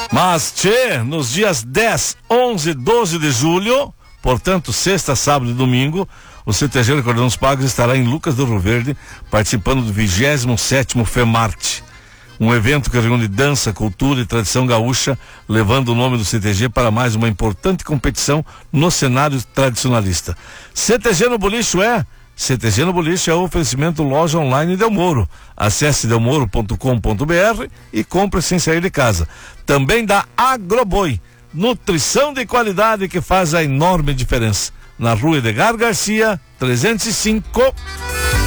Mas, tchê, nos dias 10, 11 e 12 de julho, portanto, sexta, sábado e domingo, o CTG Recordando os Pagos estará em Lucas do Rio Verde, participando do 27º FEMARTE, um evento que reúne dança, cultura e tradição gaúcha, levando o nome do CTG para mais uma importante competição no cenário tradicionalista. CTG no Bolicho CTG no Bolicho é o oferecimento loja online Del Moro. Acesse delmoro.com.br e compre sem sair de casa. Também da Agroboi, nutrição de qualidade que faz a enorme diferença. Na Rua Edgar Garcia, 305.